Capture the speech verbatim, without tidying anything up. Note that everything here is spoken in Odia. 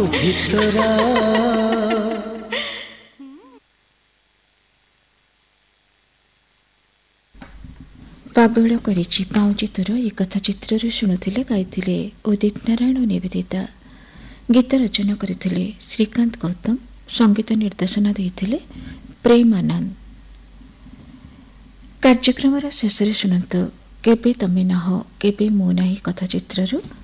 ବୁଝି ତୋରା ପାଗଳ କରିଛି ପାଉଁଜି ତୋର ଏ କଥା ଚିତ୍ରରୁ ଶୁଣୁଥିଲେ ଗାଇଥିଲେ ଉଦିତ ନାରାୟଣ ଓ ନିବେଦିତା। ଗୀତ ରଚନା କରିଥିଲେ ଶ୍ରୀକାନ୍ତ ଗୌତମ, ସଙ୍ଗୀତ ନିର୍ଦ୍ଦେଶନା ଦେଇଥିଲେ ପ୍ରେମ ଆନନ୍ଦ। କାର୍ଯ୍ୟକ୍ରମର ଶେଷରେ ଶୁଣନ୍ତୁ କେବେ ତମେ ନାହ କେବେ ମୁଁ ନାହିଁ କଥା ଚିତ୍ରରୁ